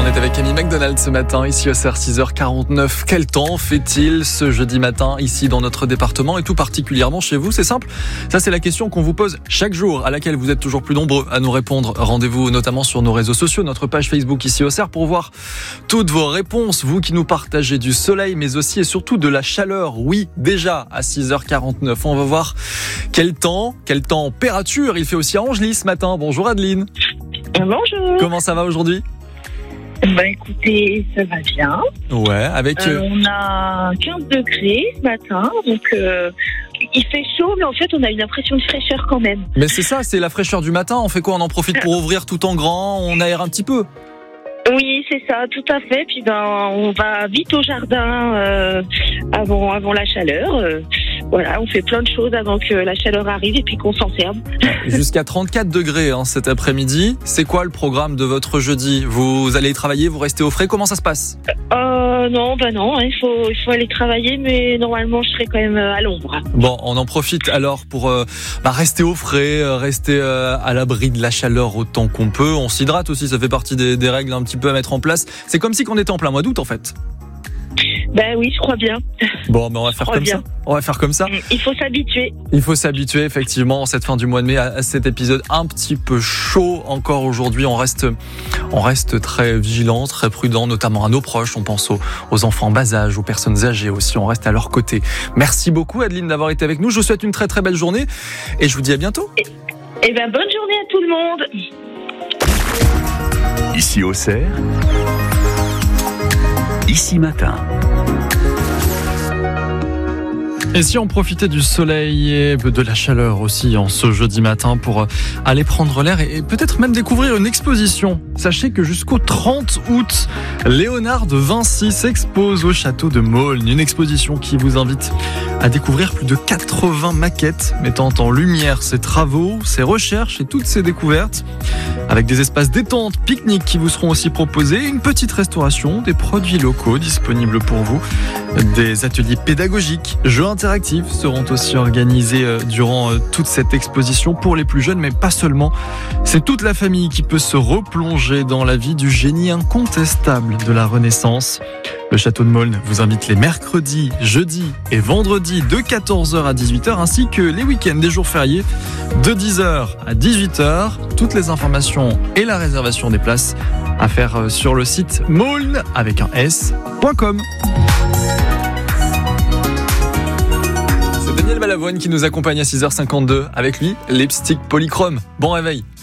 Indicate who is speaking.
Speaker 1: est avec Amy McDonald ce matin, ici au CER 6h49. Quel temps fait-il ce jeudi matin ici dans notre département et tout particulièrement chez vous? C'est simple, ça c'est la question qu'on vous pose chaque jour, à laquelle vous êtes toujours plus nombreux à nous répondre. Rendez-vous notamment sur nos réseaux sociaux, notre page Facebook ici au CER pour voir toutes vos réponses. Vous qui nous partagez du soleil mais aussi et surtout de la chaleur. Oui, déjà à 6h49, on va voir quelle température il fait aussi à Angely ce matin. Bonjour Adeline.
Speaker 2: Bonjour.
Speaker 1: Comment ça va aujourd'hui?
Speaker 2: Écoutez, ça va bien.
Speaker 1: Ouais, avec...
Speaker 2: On a 15 degrés ce matin, donc il fait chaud, mais en fait on a une impression de fraîcheur quand même.
Speaker 1: Mais c'est ça, c'est la fraîcheur du matin. On fait quoi? On en profite pour ouvrir tout en grand, on aère un petit peu.
Speaker 2: Oui, c'est ça, tout à fait. Puis on va vite au jardin avant la chaleur. Voilà, on fait plein de choses avant que la chaleur arrive et puis qu'on s'en serve.
Speaker 1: Jusqu'à 34 degrés cet après-midi. C'est quoi le programme de votre jeudi? Vous allez travailler, vous restez au frais? Comment ça se passe?
Speaker 2: Non, il faut aller travailler, mais normalement je serai quand même à l'ombre.
Speaker 1: Bon, on en profite alors pour rester au frais, rester à l'abri de la chaleur autant qu'on peut. On s'hydrate aussi, ça fait partie des règles un petit peu à mettre en place. C'est comme si on était en plein mois d'août en fait.
Speaker 2: Ben oui, je crois bien.
Speaker 1: Bon, mais on va faire comme ça. On va faire comme ça.
Speaker 2: Il faut s'habituer.
Speaker 1: Il faut s'habituer effectivement en cette fin du mois de mai à cet épisode un petit peu chaud encore aujourd'hui. On reste très vigilant, très prudent, notamment à nos proches. On pense aux enfants en bas âge, aux personnes âgées aussi. On reste à leur côté. Merci beaucoup Adeline d'avoir été avec nous. Je vous souhaite une très très belle journée et je vous dis à bientôt.
Speaker 2: Et bonne journée à tout le monde.
Speaker 3: Ici au CER, ici matin.
Speaker 1: Et si on profitait du soleil et de la chaleur aussi en ce jeudi matin pour aller prendre l'air et peut-être même découvrir une exposition. Sachez que jusqu'au 30 août, Léonard de Vinci s'expose au château de Maulne. Une exposition qui vous invite à découvrir plus de 80 maquettes mettant en lumière ses travaux, ses recherches et toutes ses découvertes. Avec des espaces détente, pique-nique qui vous seront aussi proposés, une petite restauration, des produits locaux disponibles pour vous, des ateliers pédagogiques, jeux interactifs seront aussi organisés durant toute cette exposition pour les plus jeunes, mais pas seulement. C'est toute la famille qui peut se replonger dans la vie du génie incontestable de la Renaissance. Le château de Maulne vous invite les mercredis, jeudis et vendredis de 14h à 18h ainsi que les week-ends des jours fériés de 10h à 18h. Toutes les informations et la réservation des places à faire sur le site maulne avec un s.com. C'est Daniel Balavoine qui nous accompagne à 6h52. Avec lui, Lipstick Polychrome. Bon réveil.